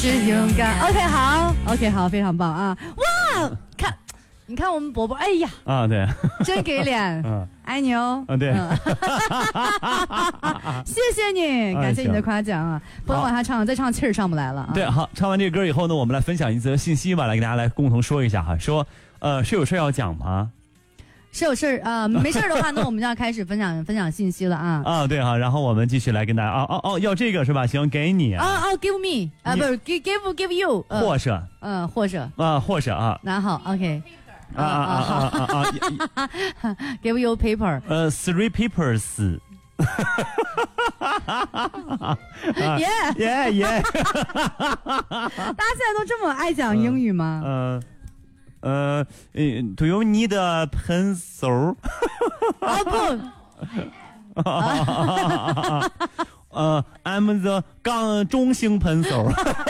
直勇敢。OK， 好 ，OK， 好，非常棒啊！哇，你看我们伯伯，哎呀， 啊，对， 真给脸，爱你哦。 啊，对， 谢谢你，感谢你的夸奖啊！不能往下唱，再唱气儿上不来了啊。 对，好，唱完这个歌以后呢，我们来分享一则信息吧，来给大家来共同说一下哈，说，是有事要讲吗？ 是有事儿啊，没事儿的话，那我们就要开始分享信息了啊。 啊，对哈，然后我们继续来跟大家要这个是吧？行，给你 give me 啊，不是 give you， 或者或者啊， 那好 ，OK。give you paper， 3 papers， 耶， 大家现在都这么爱讲英语吗 ？Do you need a pencil？ I'm the 中性pencil。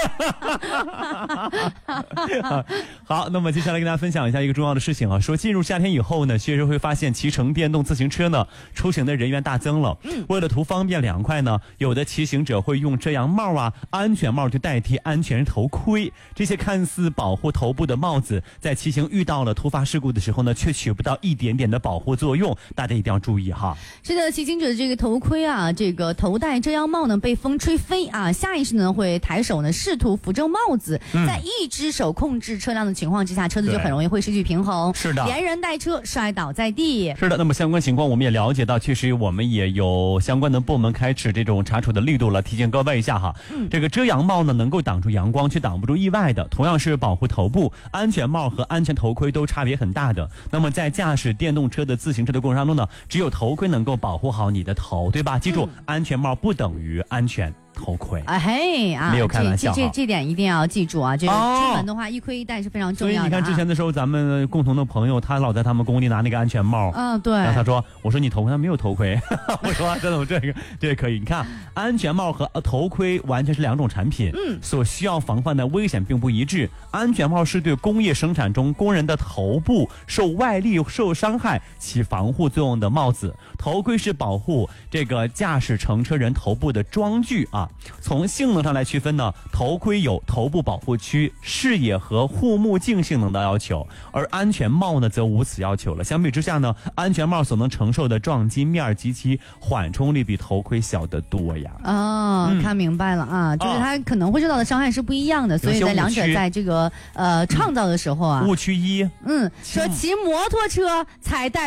好，那么接下来跟大家分享一下一个重要的事情啊，说进入夏天以后呢，确实会发现骑乘电动自行车呢出行的人员大增了。为了图方便凉快呢，有的骑行者会用遮阳帽啊、安全帽去代替安全头盔。这些看似保护头部的帽子，在骑行遇到了突发事故的时候呢，却起不到一点点的保护作用，大家一定要注意哈。 是的，骑行者的这个头盔啊，这个头戴遮阳帽呢被风吹飞啊，下意识呢会抬手呢试图扶正帽子，在一只手控制车辆的情况之下，车子就很容易会失去平衡， 是的， 连人带车摔倒在地。 是的，那么相关情况我们也了解到，确实我们也有相关的部门开始这种查处的力度了，提醒各位一下哈。这个遮阳帽呢能够挡住阳光，却挡不住意外的，同样是保护头部，安全帽和安全头盔都差别很大的。那么在驾驶电动车的自行车的过程当中呢，只有头盔能够保护好你的头，对吧？记住，安全帽不等于安全头盔啊，嘿啊，没有开玩笑， 这点一定要记住啊！这个出门的话，一盔一带是非常重要的。 所以你看之前的时候，咱们共同的朋友，他老在他们工地拿那个安全帽， 对。 然后他说：“我说你头盔，他没有头盔。”我说：“真的，这个可以。你看，安全帽和头盔完全是两种产品，所需要防范的危险并不一致。安全帽是对工业生产中工人的头部受外力受伤害起防护作用的帽子，头盔是保护这个驾驶乘车人头部的装具啊。从性能上来区分呢，头盔有头部保护区、视野和护目镜性能的要求，而安全帽呢则无此要求了。相比之下呢，安全帽所能承受的撞击面及其缓冲力比头盔小得多呀。 看明白了啊，就是它可能会受到的伤害是不一样的，所以在两者在这个创造的时候啊， 误区一， 说骑摩托车才戴